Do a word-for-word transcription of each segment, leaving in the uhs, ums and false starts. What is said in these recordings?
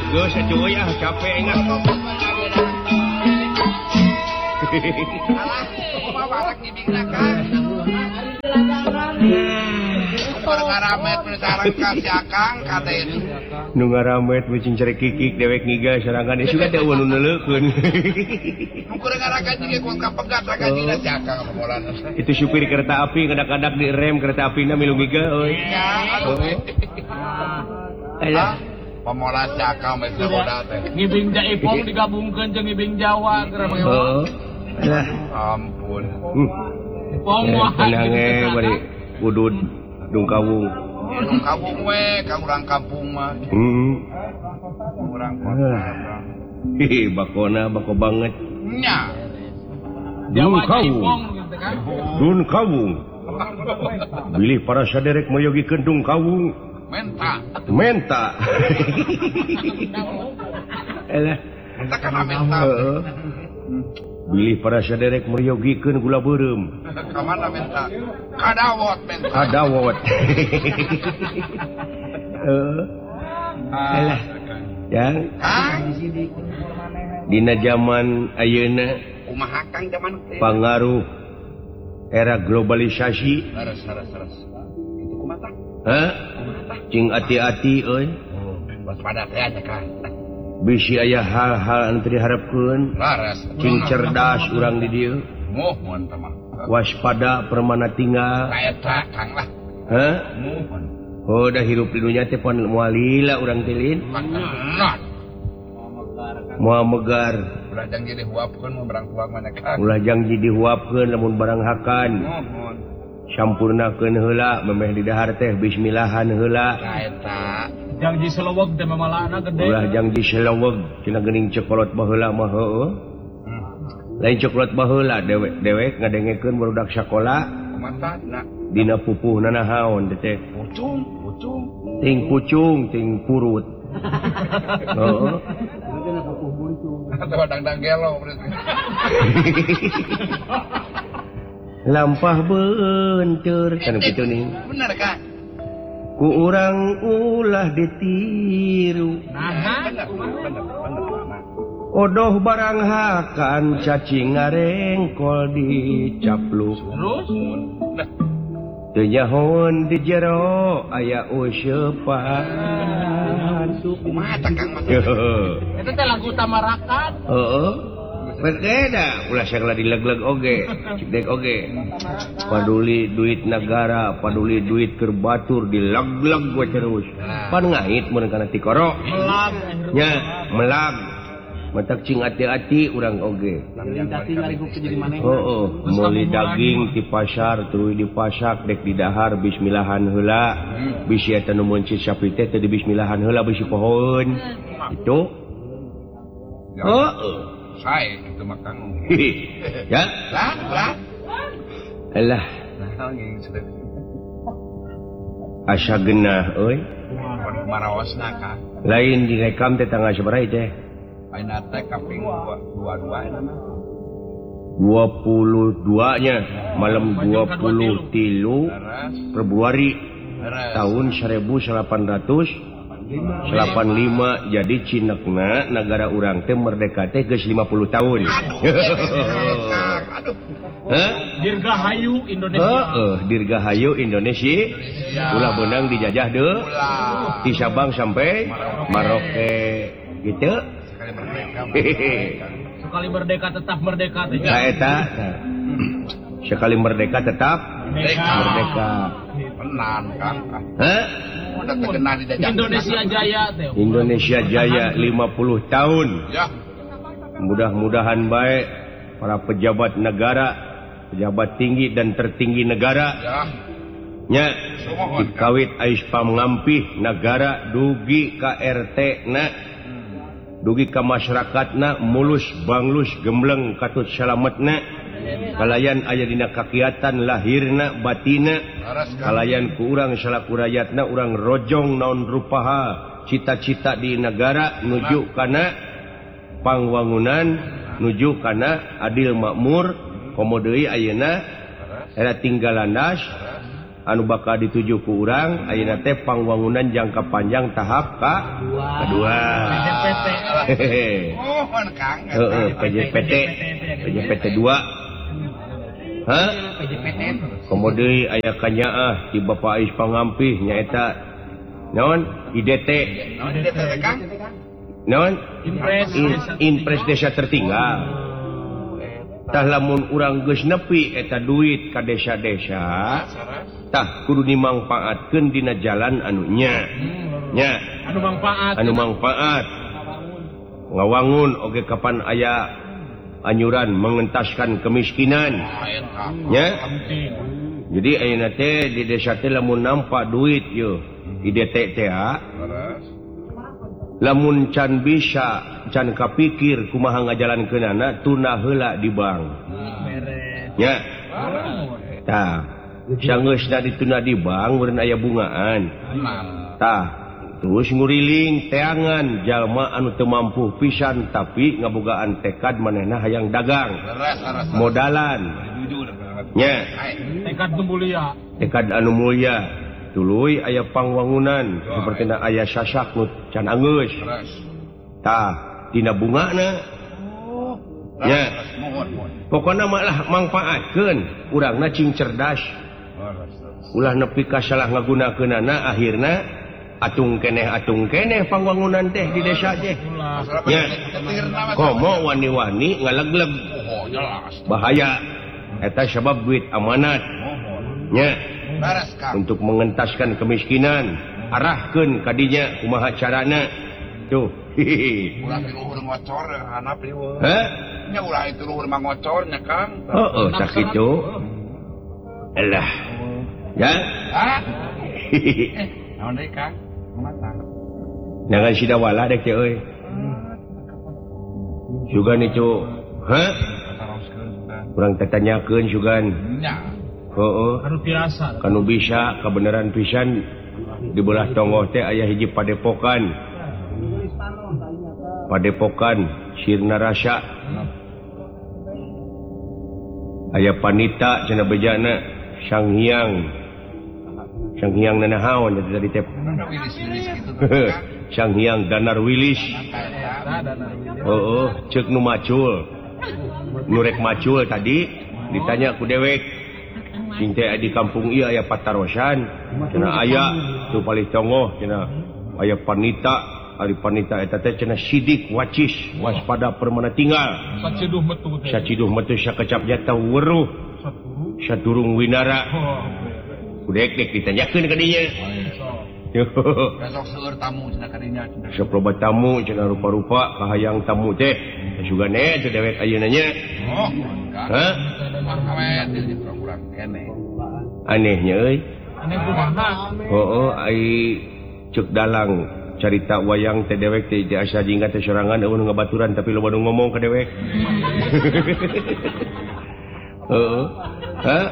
Geus cuy ah capek ingat. Alah, bapak ngibingna kan. Ngaramet sareng ka si Akang katen. Nu ngaramet meucing cerek kikik dewek ngiga sarangan ieu da nu neuleukeun. Ukur ngarakan jeung ku kapegat rakan dina si Akang molan. Itu supir kereta api kadak-kadak di rem kereta apina milu ngiga euy. Ya, aduh. Alah. Pemola si Akang mah saboda teh. Ngibing Jaipong digabungkeun jeung ngibing Jawa keur mah. Heeh. Alah. Ampun. Pong wah. Tenang ge bari udud dung kawung. Dung kawung we ka urang kampung mah. Heeh. Urang kota. Hehe, bakona bako banget. Nya. Dung kawung. Dun kawung. Bilih para saderek mayogikeun dung kawung. Menta. Menta. Elah. Menta kana menta. Heeh. Bilih para saderek mayogikeun gula beureum. Ka mana menta? Kadawot menta. Kadawot. Heeh. Elah. Yang dina zaman ayeuna kumaha Kang zaman teh? Pangaruh era globalisasi. Saras saras saras. Itu kumaha? Hah? Cing ati-ati euy. Oh, waspada teh aja Kang. Bisi aya hal-hal anu teu diharepkeun. Laras. Cing cerdas urang di dieu. Mohon tamah. Waspada permana tinggal. Kaeta Kang lah. Hah? Mohon. Oh, dah hirup di dunia teh pon moal lila urang teh lin. Nah. Moal megar. Ulah janji dihuapkeun mun barang tuang mana Kang. Ulah janji dihuapkeun lamun barang hakan. Mohon. Sampurnakeun heula memeh di dahar teh bismillahan heula. Kaeta. Janji seleweg teh mamalana gede. Ulah janji seleweg cenah geuning cokolot baheula mah heueuh. Lain cokolot baheula dewek-dewek ngadengekeun budak sakola. Kumaha na? Dina pupuhna nahaon teh? Pucung, pucung. Ting pucung, ting purut. Heeh. Atau dang-dang gelo berarti. Lampah beunteur kan kitu nih. Bener Kang. Ku urang ulah ditiru. Nah, Bener, bener, bener. Odoh barang hakan cacing ngarengkol dicapluk. terus Teu nyahoan di jero aya useupan. Kumaha tah Kang mah? Heeh. itu teh lagu Tamarakan. Heeh. Beda, ulah sagala dileg-leg oge, cik oge. Paduli duit negara, paduli duit keur batur dileg-leg we terus. Pan ngait mun kana tikoro. Melag. Nya, melag. Matak cing ati-ati urang oge. Tadi ngarigup jadi maneh. Heeh, meuli daging ti pasar tuluy dipasak dek di dahar bismillahan heula. Bisi eta nu mun cit sapi teh teu di bismillahan heula bisi pohon. Itu. Heeh. Sae kitu mah Kang. Ya, Lah, lah. alah Nah, nging sudah. asa geunah euy. Pon maraosna Kang. Lain direkam teh tanggal sabaraha teh? Ayeuna teh kaping dua puluh dua eta mah. dua puluh dua nya malam dua puluh tilu Laras, Februari laras. tahun seribu delapan ratus delapan puluh lima. Jadi cinekna negara urang teh merdeka teh geus lima puluh tahun. Kang, aduh. Hah? Dirgahayu Indonesia. Heeh, dirgahayu Indonesia. Ulah beunang dijajah deui. Ulah. Ti Sabang sampai Maroke gitu. Sekali merdeka. Sekali merdeka tetap merdeka teh. Nah eta sekali merdeka tetap Merdeka. merdeka. Tenan Kang. Hah? Udah terkenal di jajah. Indonesia Jaya teh. Indonesia Jaya lima puluh tahun. Ya. Mudah-mudahan baik para pejabat negara, pejabat tinggi dan tertinggi negara Ya. nya dikawit ais pangampih negara dugi ka R T na dugi ka masyarakatna mulus banglus gembleng katut salametna kalayan aya dina kakiatan lahirna batina kalayan ku urang salaku rakyatna urang rojong naon rupaha cita-cita di negara nuju kana pangwangunan nuju kana adil makmur komo deui ayeuna era tinggal landas anu bakal dituju ku urang ayeuna teh pangwangunan jangka panjang tahap ka kedua. Mohon Kang. Heeh, P J P T. P J P T dua. Hah? P J P T. Kemudian aya kanyaah ti Bapak Ais Pangampih nyaeta naon I D T. Naon I D T Kang? Naon? Impres. Impres desa tertinggal. Tah lamun urang geus nepi eta duit ka desa-desa, tah kudu dimangpaatkeun dina jalan anu nya. Nya. Anu manfaat. Anu manfaat. Ngawangun oge kapan aya anyuran mengentaskan kemiskinan. Nya. Jadi ayeuna teh di desa teh lamun nampa duit yo I D T teh lamun can bisa can kapikir kumaha ngajalankeunana tuna heula di bank. Nya. Tah, sanggeusna dituna di bank meureun aya bungaan. Tah, terus nguriling teangan jalma anu teu mampu pisan tapi ngabogaan tekad manehna hayang dagang. Modalan. Nya. Tekad nu mulia. Tekad anu mulia. Tuluy aya pangwangunan sapertina aya sasak nu can anggeus. Tah, dina bungana. Nya. Pokona malah mangpaatkeun urangna cing cerdas. Ulah nepi ka salah ngagunakeunana akhirna atung keneh atung keneh pangwangunan teh di desa teh. Nya. Komo wani-wani ngalegleg. Bahaya. Eta sabab duit amanat. Nya. Untuk mengentaskan kemiskinan arahkeun ka dinya kumaha carana tuh ulah luhur ngocor hanap liweuh heh nya ulah itu luhur mangocor nya Kang heuh tah kitu alah ya hah naon deui Kang kumaha nangan sidawala dek teh euy sugan itu heh urang tatanyakeun sugan nya. Heeh. Anu biasa. Kanu bisa kebenaran pisan di belah tongoh teh aya hiji padepokan. Padepokan sirna rasa. Aya panita cenah bejana Sang Hyang. Sang Hyang nanahaon tadi teh. Sang Hyang Danar Wilis. Heeh, ceuk nu macul. Nu rek macul tadi ditanya ku dewek. Sing teh di kampung ieu aya patarosan, cenah aya tu palih tongoh cenah aya panita, ari panita eta teh cenah sidik wacis, waspada permana tinggal. Saciduh metu teh. Saciduh metu sakecap jata weruh. Sadurung winara. Udek dek ditanyakeun ka dinya. Besok seueur tamu cenah ka dinya cenah. Sok loba tamu cenah rupa-rupa kahayang tamu teh. Sugane teh dewek ayeuna nya. Oh, hah? Awet di kurang kene. Anehnya euy. Aneh kumaha? Heueuh ai ceuk dalang carita wayang teh dewek teh asa jingga teh sorangan eueuh ngabaturan tapi loba nu ngomong ka dewek. Heeh. Hah?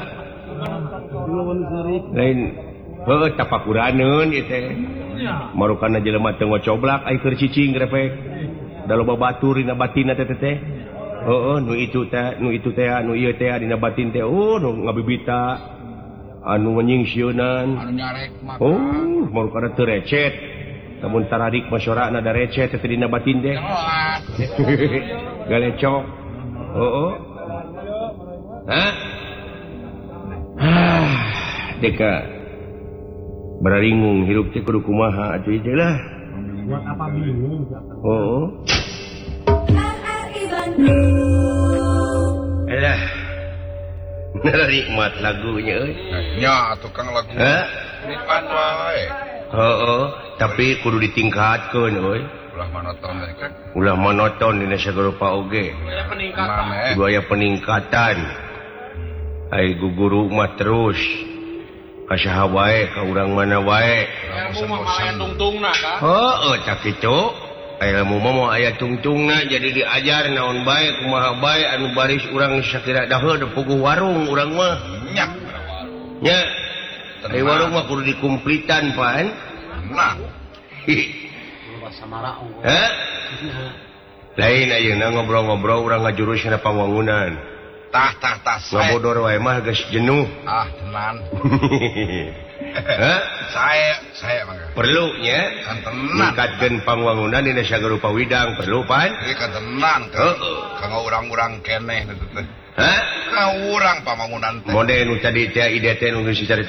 Lain heueuh tapakuraneun ieu teh. Marukana jelema teu ngocoblak ai keur cicing grepek. Da loba batur dina batinna teh teh. Heeh, nu itu teh, nu itu teh, nu ieu teh dina batin teh, oh nu ngabibita anu nyingsieunan. Anu nyarek mah. Oh, marukana teu recet. Lamun taradik masyarakat ada recet teh dina batin teh. Galecok. Heeh. Hah? Ah, deka bararingung hirup teh kudu kumaha atuh ieu lah. Buat apa bingung? Heeh. Alah. Nikmat lagunya euy. Nya tukang lagu. Hah? Nipan wae. Heeh, tapi kudu ditingkatkeun euy. Ulah monoton deui Kang. Ulah monoton dina sagrupa oge. Aya peningkatan. Kudu aya peningkatan. Ai guguru mah terus kasaha wae ka urang mana wae. Aya kumaha aya tungtungna Kang. Heeh, cak kitu. Aya ilmu mah moal aya tungtungna jadi diajar naon bae kumaha bae anu baris urang sakira daheul puguh warung urang mah. Nyak. Nya. Di warung mah kudu dikumplitan pan. Nah. Hah? Lain ayeuna ngobrol-ngobrol urang ngajurus kana pangwangunan. tah tah tah saya ngabodor wae mah geus jenuh. ah tenan Hah? saya saya mangga Perlu nya kan tenan ningkatkeun pangwangunan dina sagara Pawidang perlu pan. ieu kan tenan kan kanggo urang-urang keneh teh Hah? ka urang pamangunan teh Mode nu tadi teh ide teh nu geus